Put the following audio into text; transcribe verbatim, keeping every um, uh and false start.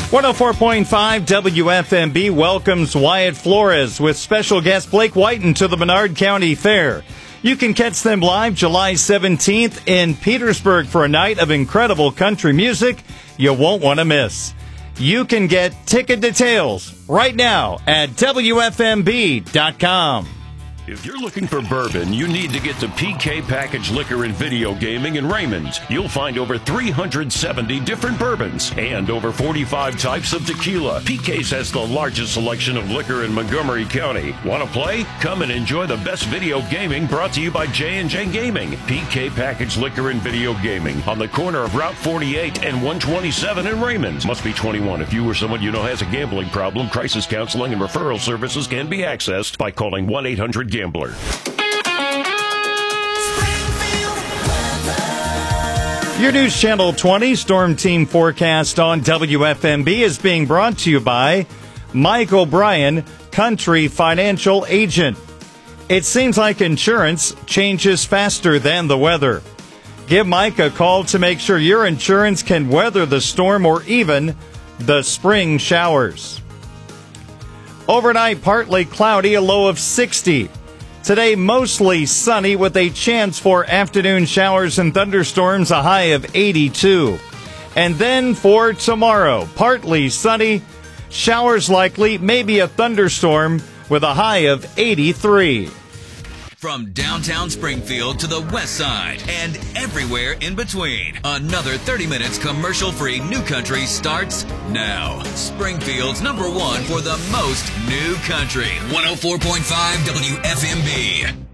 one oh four point five W F M B welcomes Wyatt Flores with special guest Blake Whiten to the Menard County Fair. You can catch them live July seventeenth in Petersburg for a night of incredible country music you won't want to miss. You can get ticket details right now at W F M B dot com. If you're looking for bourbon, you need to get to P K Package Liquor and Video Gaming in Raymond. You'll find over three hundred seventy different bourbons and over forty-five types of tequila. P K's has the largest selection of liquor in Montgomery County. Want to play? Come and enjoy the best video gaming brought to you by J and J Gaming. P K Package Liquor and Video Gaming on the corner of Route forty-eight and one twenty-seven in Raymond. Must be twenty-one. If you or someone you know has a gambling problem, crisis counseling and referral services can be accessed by calling one eight hundred gambler. Your News Channel twenty Storm Team forecast on W F M B is being brought to you by Mike O'Brien, Country Financial Agent. It seems like insurance changes faster than the weather. Give Mike a call to make sure your insurance can weather the storm or even the spring showers. Overnight, partly cloudy, a low of sixty. Today, mostly sunny with a chance for afternoon showers and thunderstorms, a high of eighty-two. And then for tomorrow, partly sunny, showers likely, maybe a thunderstorm with a high of eighty-three. From downtown Springfield to the west side and everywhere in between, another thirty minutes commercial-free New Country starts now. Springfield's number one for the most new country. one oh four point five W F M B.